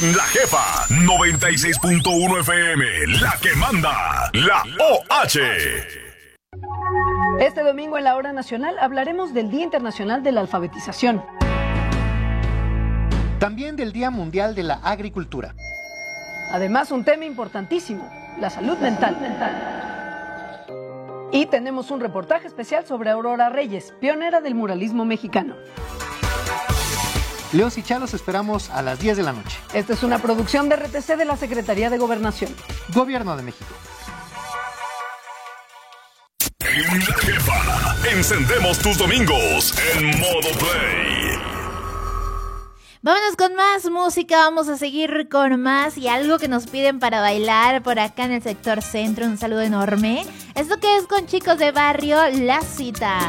La Jefa 96.1 FM, la que manda, la OH. Este domingo en la Hora Nacional hablaremos del Día Internacional de la Alfabetización. También del Día Mundial de la Agricultura. Además, un tema importantísimo, la salud mental. Y tenemos un reportaje especial sobre Aurora Reyes, pionera del muralismo mexicano. Leos y Chalos esperamos a las 10 de la noche. Esta es una producción de RTC de la Secretaría de Gobernación. Gobierno de México. En La Jefa, encendemos tus domingos en modo play. Vámonos con más música, vamos a seguir con más y algo que nos piden para bailar por acá en el sector centro. Un saludo enorme. Esto que es con Chicos de Barrio, La Cita.